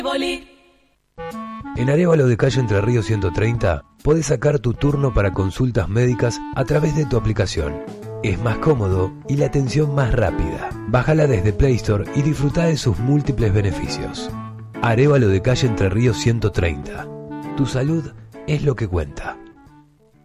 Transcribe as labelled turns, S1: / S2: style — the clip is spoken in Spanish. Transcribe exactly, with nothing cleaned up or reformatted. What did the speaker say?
S1: En Arévalo de Calle Entre Ríos ciento treinta podés sacar tu turno para consultas médicas a través de tu aplicación. Es más cómodo y la atención más rápida. Bájala desde Play Store y disfruta de sus múltiples beneficios. Arévalo de Calle Entre Ríos ciento treinta. Tu salud es lo que cuenta.